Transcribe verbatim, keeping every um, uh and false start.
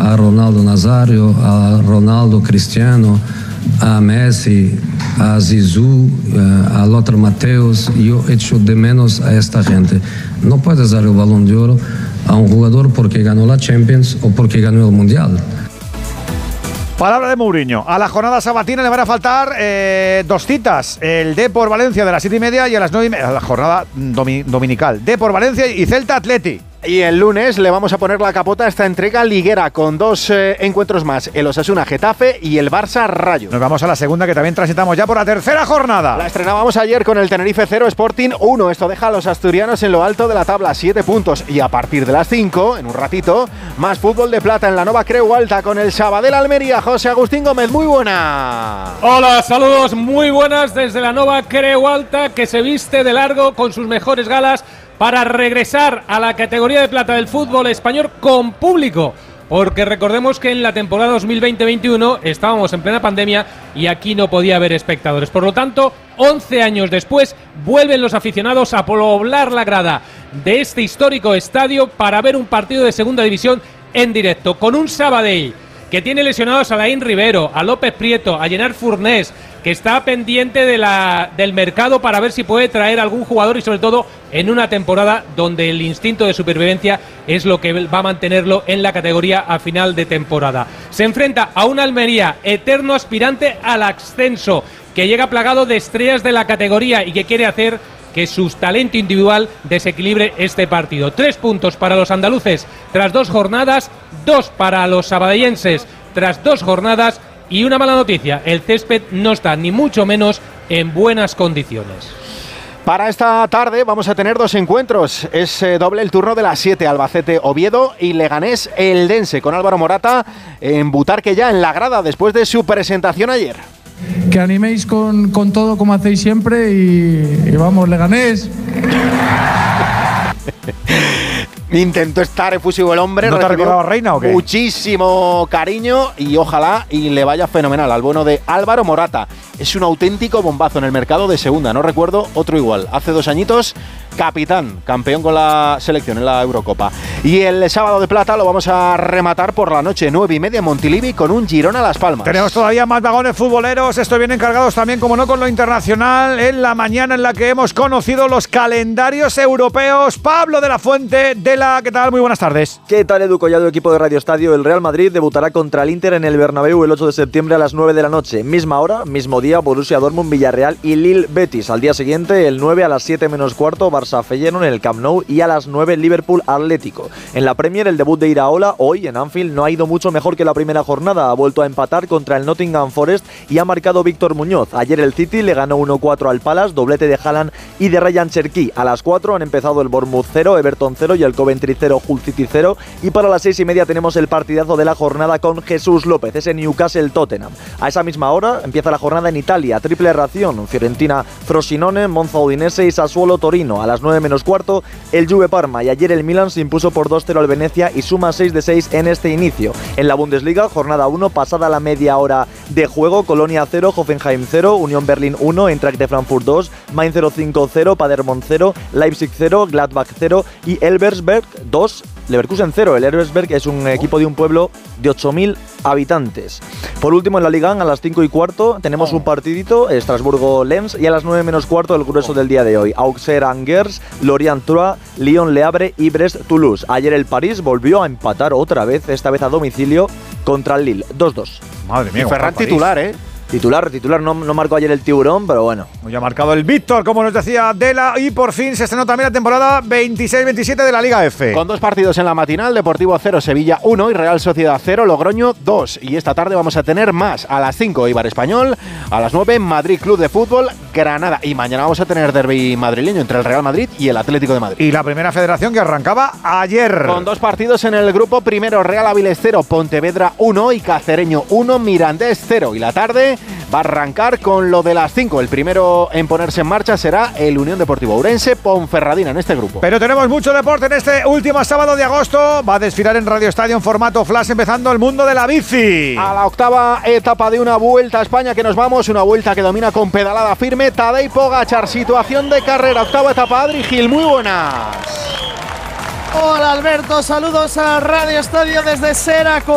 a Ronaldo Nazario, a Ronaldo Cristiano, a Messi, a Zizou, a Lothar Matthäus. Yo echo de menos a esta gente. No puedes dar el Balón de Oro a un jugador porque ganó la Champions o porque ganó el Mundial. Palabra de Mourinho. A la jornada sabatina le van a faltar eh, dos citas. El Depor Valencia de las siete y media y a las nueve y media. La jornada domi- dominical. Depor Valencia y Celta Atleti. Y el lunes le vamos a poner la capota a esta entrega liguera con dos eh, encuentros más. El Osasuna Getafe y el Barça Rayo. Nos vamos a la segunda, que también transitamos ya por la tercera jornada. La estrenábamos ayer con el Tenerife cero, Sporting uno. Esto deja a los asturianos en lo alto de la tabla, siete puntos. Y a partir de las cinco, en un ratito, más fútbol de plata en la Nova Creu Alta con el Sabadell Almería. José Agustín Gómez, muy buena. Hola, saludos muy buenas desde la Nova Creu Alta, que se viste de largo con sus mejores galas para regresar a la categoría de plata del fútbol español con público. Porque recordemos que en la temporada dos mil veinte veintiuno estábamos en plena pandemia y aquí no podía haber espectadores. Por lo tanto, once años después, vuelven los aficionados a poblar la grada de este histórico estadio para ver un partido de segunda división en directo, con un Sabadell que tiene lesionados a Laín Rivero, a López Prieto, a Llenard Furnés, que está pendiente de la, del mercado para ver si puede traer algún jugador, y sobre todo en una temporada donde el instinto de supervivencia es lo que va a mantenerlo en la categoría a final de temporada. Se enfrenta a una Almería eterno aspirante al ascenso, que llega plagado de estrellas de la categoría y que quiere hacer que su talento individual desequilibre este partido. Tres puntos para los andaluces tras dos jornadas, dos para los sabadellenses tras dos jornadas, y una mala noticia: el césped no está ni mucho menos en buenas condiciones. Para esta tarde vamos a tener dos encuentros. Es eh, doble el turno de las siete, Albacete-Oviedo y Leganés-Eldense, con Álvaro Morata en Butarque ya en la grada después de su presentación ayer. Que animéis con, con todo como hacéis siempre y, y vamos, Leganés. Intentó estar efusivo el hombre. ¿No te recordaba Reina o qué? Muchísimo cariño y ojalá y le vaya fenomenal al bueno de Álvaro Morata. Es un auténtico bombazo en el mercado de segunda. No recuerdo otro igual. Hace dos añitos, capitán, campeón con la selección en la Eurocopa. Y el sábado de plata lo vamos a rematar por la noche, nueve y media, Montilivi, con un Girona Las Palmas. Tenemos todavía más vagones futboleros. Estoy bien encargados también, como no, con lo internacional, en la mañana en la que hemos conocido los calendarios europeos. Pablo de la Fuente, de la... ¿Qué tal? Muy buenas tardes. ¿Qué tal, Edu Collado, equipo de Radio Estadio? El Real Madrid debutará contra el Inter en el Bernabéu el ocho de septiembre a las nueve de la noche. Misma hora, mismo día, Borussia Dortmund, Villarreal y Lille Betis. Al día siguiente, el nueve a las siete menos cuarto, Barça Feyenoord en el Camp Nou, y a las nueve, Liverpool Atlético. En la Premier, el debut de Iraola hoy en Anfield no ha ido mucho mejor que la primera jornada. Ha vuelto a empatar contra el Nottingham Forest y ha marcado Víctor Muñoz. Ayer el City le ganó uno cuatro al Palace, doblete de Haaland y de Ryan Cherki. A las cuatro han empezado el Bournemouth cero, Everton cero y el Coventry cero, Hull City cero. Y para las seis y media tenemos el partidazo de la jornada con Jesús López, ese Newcastle Tottenham. A esa misma hora empieza la jornada en Italia, triple ración, Fiorentina Frosinone, Monza Udinese y Sassuolo Torino. A las nueve menos cuarto, el Juve Parma, y ayer el Milan se impuso por dos cero al Venecia y suma seis de seis en este inicio. En la Bundesliga, jornada uno, pasada la media hora de juego, Colonia cero, Hoffenheim cero, Unión Berlín uno, Eintracht de Frankfurt dos, Mainz cero cinco cero, Paderborn cero, Leipzig cero, Gladbach cero y Elversberg dos, Leverkusen cero. El Elversberg es un equipo de un pueblo de ocho mil habitantes. Por último, en la Liga, a las cinco y cuarto tenemos un partidito, Estrasburgo-Lens, y a las nueve menos cuarto el grueso del día de hoy, Auxerre-Angers, Lorient-Troyes, Lyon-Le Havre y Brest-Toulouse. Ayer el París volvió a empatar otra vez, esta vez a domicilio, contra el Lille, dos dos. Madre mía. Y Ferran titular, ¿eh? Titular, titular, no, no marcó ayer el tiburón, pero bueno. Hoy ha marcado el Víctor, como nos decía Dela, y por fin se estrenó también la temporada veintiséis veintisiete de la Liga F. Con dos partidos en la matinal, Deportivo cero, Sevilla uno y Real Sociedad cero, Logroño dos. Y esta tarde vamos a tener más. A las cinco, Eibar Español, a las nueve, Madrid Club de Fútbol, Granada. Y mañana vamos a tener derbi madrileño entre el Real Madrid y el Atlético de Madrid. Y la primera federación que arrancaba ayer. Con dos partidos en el grupo, primero Real Avilés cero, Pontevedra uno y Cacereño uno, Mirandés cero. Y la tarde va a arrancar con lo de las cinco. El primero en ponerse en marcha será el Unión Deportivo Ourense, Ponferradina en este grupo. Pero tenemos mucho deporte en este último sábado de agosto. Va a desfilar en Radio Estadio en formato flash, empezando el mundo de la bici. A la octava etapa de una Vuelta a España que nos vamos, una vuelta que domina con pedalada firme Tadej Pogačar. Situación de carrera, octava etapa, Adri Gil, muy buenas. Hola Alberto, saludos a Radio Estadio desde Sera.